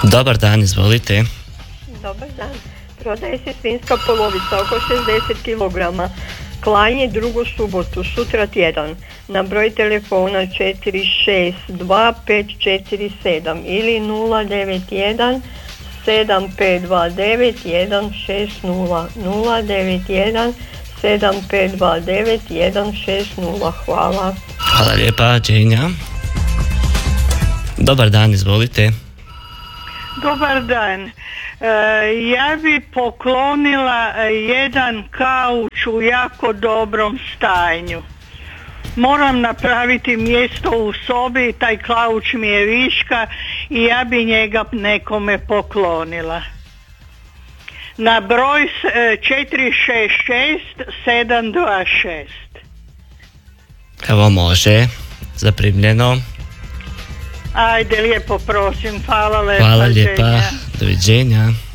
Dobar dan, izvolite. Dobar dan. Prodaje se svinjska polovica oko 60 kg. Klanje drugu subotu, sutra tjedan. Na broj telefona 462-547 ili 091 7529 160 091 7529 160. Hvala. Hvala lijepa, Đenja. Dobar dan, izvolite. Dobar dan. Ja bi poklonila jedan kauč u jako dobrom stanju. Moram napraviti mjesto u sobi, taj kauč mi je viška i ja bi njega nekome poklonila. Na broj 466-726. Evo, može, zaprimljeno. Ajde, lijepo prosim, hvala lepa. Hvala lijepa, doviđenja.